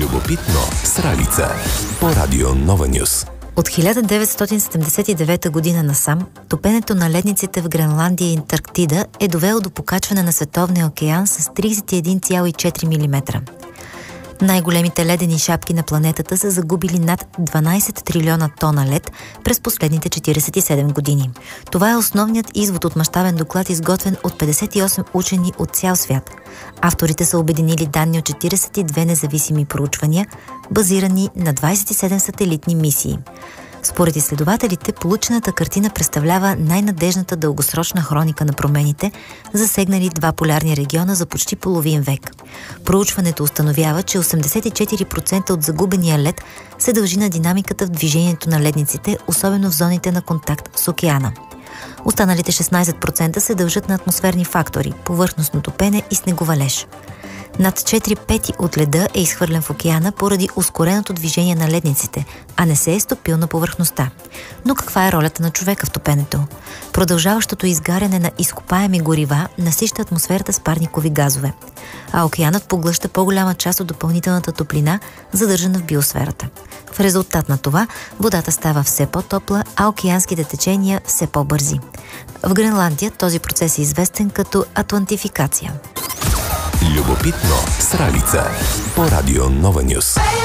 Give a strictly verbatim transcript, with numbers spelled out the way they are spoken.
Любопитно с Ралица по Радио Нова Нюс. От хиляда деветстотин седемдесет и девета година насам, топенето на ледниците в Гренландия и Антарктида е довело до покачване на Световния океан с тридесет и един цяло и четири милиметра. Най-големите ледени шапки на планетата са загубили над дванайсет трилиона тона лед през последните четирийсет и седем години. Това е основният извод от мащабен доклад, изготвен от петдесет и осем учени от цял свят. Авторите са обединили данни от четирийсет и две независими проучвания, базирани на двайсет и седем сателитни мисии. Според изследователите, получената картина представлява най-надежната дългосрочна хроника на промените, засегнали два полярни региона за почти половин век. Проучването установява, че осемдесет и четири процента от загубения лед се дължи на динамиката в движението на ледниците, особено в зоните на контакт с океана. Останалите шестнайсет процента се дължат на атмосферни фактори, повърхностно топене и снеговалеж. Над четири пети от леда е изхвърлен в океана поради ускореното движение на ледниците, а не се е стопил на повърхността. Но каква е ролята на човека в топенето? Продължаващото изгаряне на изкопаеми горива насища атмосферата с парникови газове, а океанът поглъща по-голяма част от допълнителната топлина, задържана в биосферата. В резултат на това водата става все по-топла, а океанските течения все по-бързи. В Гренландия този процес е известен като атлантификация. Любопитно с Ралица по Радио Нова Нюс.